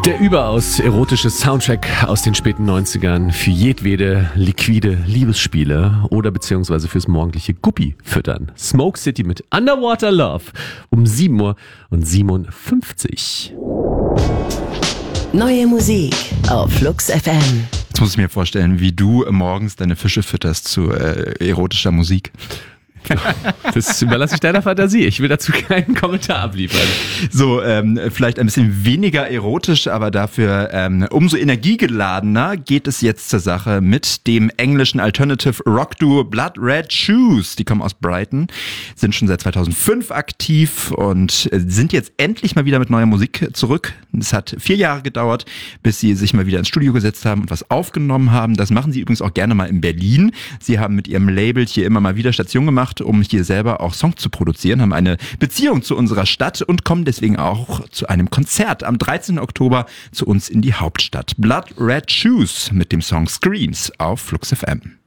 Der überaus erotische Soundtrack aus den späten 90ern für jedwede liquide Liebesspiele oder beziehungsweise fürs morgendliche Guppi-Füttern. Smoke City mit Underwater Love um 7:57 Uhr. Neue Musik auf Flux FM. Jetzt muss ich mir vorstellen, wie du morgens deine Fische fütterst zu erotischer Musik. Das überlasse ich deiner Fantasie. Ich will dazu keinen Kommentar abliefern. So, vielleicht ein bisschen weniger erotisch, aber dafür umso energiegeladener geht es jetzt zur Sache mit dem englischen Alternative Rock Duo Blood Red Shoes. Die kommen aus Brighton, sind schon seit 2005 aktiv und sind jetzt endlich mal wieder mit neuer Musik zurück. Es hat 4 Jahre gedauert, bis sie sich mal wieder ins Studio gesetzt haben und was aufgenommen haben. Das machen sie übrigens auch gerne mal in Berlin. Sie haben mit ihrem Label hier immer mal wieder Station gemacht, um hier selber auch Songs zu produzieren, haben eine Beziehung zu unserer Stadt und kommen deswegen auch zu einem Konzert am 13. Oktober zu uns in die Hauptstadt. Blood Red Shoes mit dem Song Screams auf Flux FM.